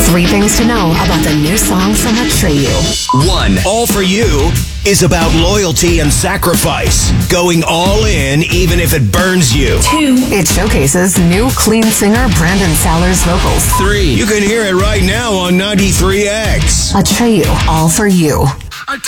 3 things to know about the new song from Atreyu. 1. All For You is about loyalty and sacrifice. Going all in even if it burns you. 2. It showcases new clean singer Brandon Saller's vocals. 3. You can hear it right now on 93X. Atreyu, All For You.